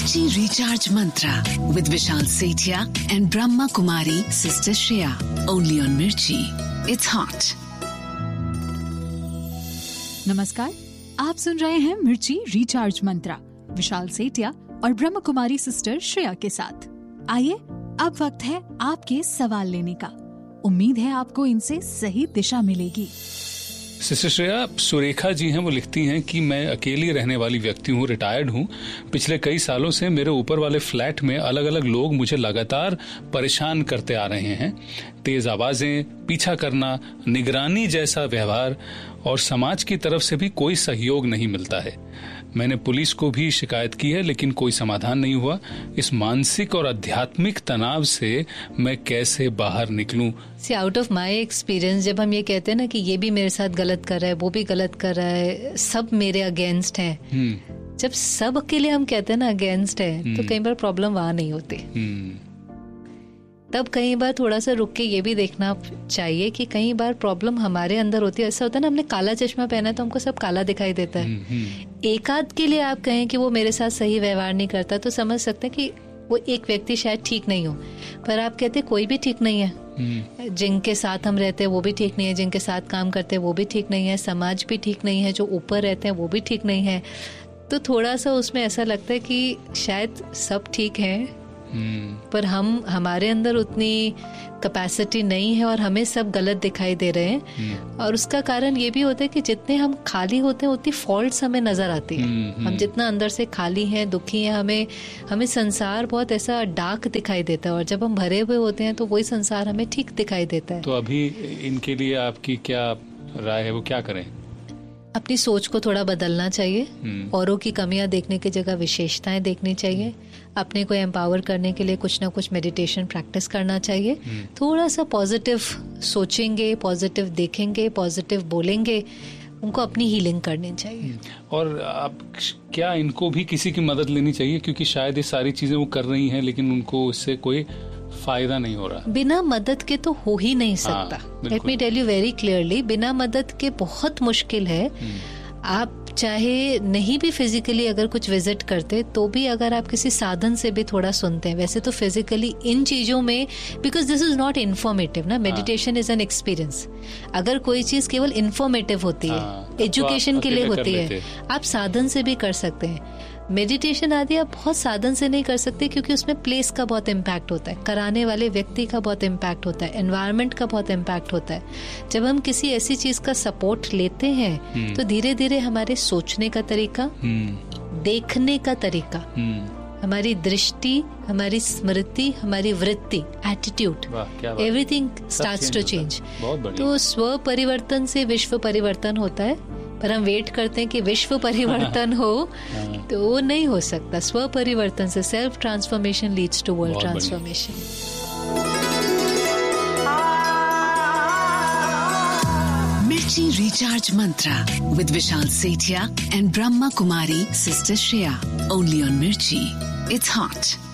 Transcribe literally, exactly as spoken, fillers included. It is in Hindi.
Mirchi Recharge Mantra with Vishal Sethia and Brahma Kumari Sister Shreya. Only on Mirchi. It's hot. नमस्कार, आप सुन रहे हैं मिर्ची रिचार्ज मंत्रा विशाल सेठिया और ब्रह्म कुमारी सिस्टर श्रेया के साथ। आइए अब वक्त है आपके सवाल लेने का। उम्मीद है आपको इनसे सही दिशा मिलेगी। सिस्टर श्रेया, सुरेखा जी हैं, वो लिखती हैं कि मैं अकेली रहने वाली व्यक्ति हूँ, रिटायर्ड हूँ। पिछले कई सालों से मेरे ऊपर वाले फ्लैट में अलग अलग लोग मुझे लगातार परेशान करते आ रहे हैं। तेज आवाजें, पीछा करना, निगरानी जैसा व्यवहार और समाज की तरफ से भी कोई सहयोग नहीं मिलता है। मैंने पुलिस को भी शिकायत की है लेकिन कोई समाधान नहीं हुआ। इस मानसिक और आध्यात्मिक तनाव से मैं कैसे बाहर निकलूं? सी आउट ऑफ माय एक्सपीरियंस, जब हम ये कहते हैं ना कि ये भी मेरे साथ गलत कर रहा है, वो भी गलत कर रहा है, सब मेरे अगेंस्ट हैं, जब सब के लिए हम कहते हैं ना अगेंस्ट है, तो कई बार प्रॉब्लम वहां नहीं होती। तब कई बार थोड़ा सा रुक के ये भी देखना चाहिए कि कई बार प्रॉब्लम हमारे अंदर होती है। ऐसा होता है ना, हमने काला चश्मा पहना है तो हमको सब काला दिखाई देता है। एक आध के लिए आप कहें कि वो मेरे साथ सही व्यवहार नहीं करता तो समझ सकते हैं कि वो एक व्यक्ति शायद ठीक नहीं हो, पर आप कहते कोई भी ठीक नहीं है। जिनके साथ हम रहते हैं वो भी ठीक नहीं है, जिनके साथ काम करते हैं वो भी ठीक नहीं है, समाज भी ठीक नहीं है, जो ऊपर रहते हैं वो भी ठीक नहीं है। तो थोड़ा सा उसमें ऐसा लगता है कि शायद सब ठीक है Hmm. पर हम हमारे अंदर उतनी कैपेसिटी नहीं है और हमें सब गलत दिखाई दे रहे हैं। hmm. और उसका कारण ये भी होता है कि जितने हम खाली होते हैं उतनी फॉल्ट्स हमें नजर आती है। hmm. हम जितना अंदर से खाली हैं, दुखी हैं, हमें हमें संसार बहुत ऐसा डार्क दिखाई देता है, और जब हम भरे हुए होते हैं तो वही संसार हमें ठीक दिखाई देता है। तो अभी इनके लिए आपकी क्या राय है, वो क्या करें? अपनी सोच को थोड़ा बदलना चाहिए। hmm. औरों की कमियां देखने की जगह विशेषताएं देखनी चाहिए। अपने को एम्पावर करने के लिए कुछ ना कुछ मेडिटेशन प्रैक्टिस करना चाहिए। hmm. थोड़ा सा पॉजिटिव सोचेंगे, पॉजिटिव देखेंगे, पॉजिटिव बोलेंगे, उनको अपनी हीलिंग करनी चाहिए। hmm. और आप क्या इनको भी किसी की मदद लेनी चाहिए? क्योंकि शायद ये सारी चीजें वो कर रही हैं लेकिन उनको इससे कोई फायदा नहीं हो रहा। बिना मदद के तो हो ही नहीं सकता। Let me tell you very clearly, बिना मदद के बहुत मुश्किल है। आप चाहे नहीं भी फिजिकली अगर कुछ विजिट करते तो भी अगर आप किसी साधन से भी थोड़ा सुनते हैं, वैसे तो फिजिकली इन चीजों में, because this is not informative ना, मेडिटेशन इज एन एक्सपीरियंस। अगर कोई चीज केवल इन्फॉर्मेटिव होती है, एजुकेशन के लिए होती है, आप साधन से भी कर सकते हैं। मेडिटेशन आदि आप बहुत साधन से नहीं कर सकते क्योंकि उसमें प्लेस का बहुत इम्पैक्ट होता है, कराने वाले व्यक्ति का बहुत इम्पैक्ट होता है, एनवायरनमेंट का बहुत इम्पैक्ट होता है। जब हम किसी ऐसी चीज का सपोर्ट लेते हैं तो धीरे धीरे हमारे सोचने का तरीका, देखने का तरीका, हमारी दृष्टि, हमारी स्मृति, हमारी वृत्ति, attitude, everything starts to change. तो स्व परिवर्तन से विश्व परिवर्तन होता है, पर हम वेट करते हैं कि विश्व परिवर्तन हो तो वो नहीं हो सकता। स्व परिवर्तन से self transformation leads to world transformation. मिर्ची recharge Mantra with Vishal Sethia and Brahma Kumari sister Shreya. Only on मिर्ची। It's hot.